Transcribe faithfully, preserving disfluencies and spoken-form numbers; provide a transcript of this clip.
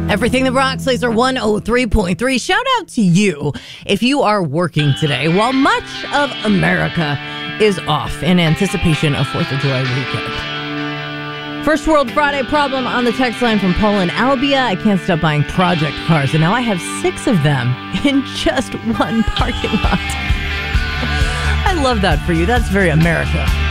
Everything that rocks, Laser one oh three point three. Shout out to you if you are working today while much of America is off in anticipation of fourth of July weekend. First World Friday problem on the text line from Paul in Albia. I can't stop buying project cars, and now I have six of them in just one parking lot. I love that for you. That's very America.